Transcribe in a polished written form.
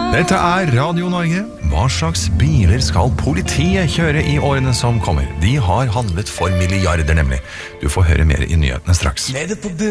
Dette Radio Norge. Hva slags biler skal politiet kjøre i årene som kommer? De har handlet for milliarder nemlig. Du får høre mer i nyhetene straks.